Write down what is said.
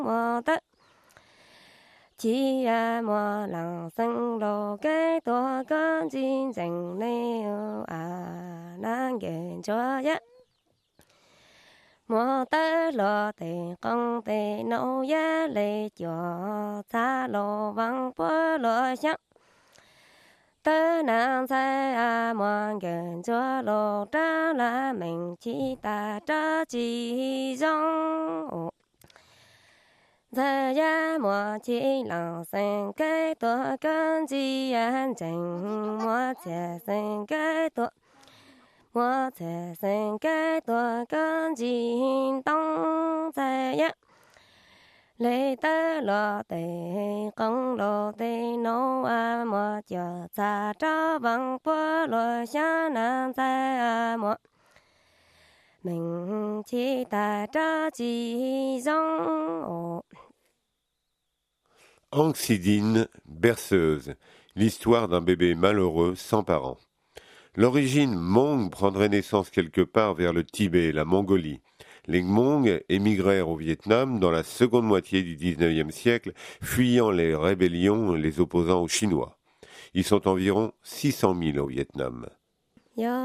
mùa tết chỉ mùa lặng sinh lô cái tua con chim dành nêu nàng ghen cho ya mùa tết lô thì con thì nấu ya lấy cho ta lô vắng bữa lô sáng tớ nàng sai mòn gần cho lô tra là mình chỉ ta tra chỉ giống giờ ya mùa chỉ lòng sinh cái tuổi con chỉ an chỉnh mùa trẻ sinh cái tuổi mùa trẻ sinh cái tuổi con chỉ đông giờ ya lấy tớ lò tê con lò tê nấu mùa chờ xa cho bằng bữa lò xa nàng xa mùa mình chỉ ta cho chỉ giống. Hank Sidine, berceuse, l'histoire d'un bébé malheureux sans parents. L'origine Hmong prendrait naissance quelque part vers le Tibet et la Mongolie. Les Hmong émigrèrent au Vietnam dans la seconde moitié du XIXe siècle, fuyant les rébellions les opposant aux Chinois. Ils sont environ 600 000 au Vietnam.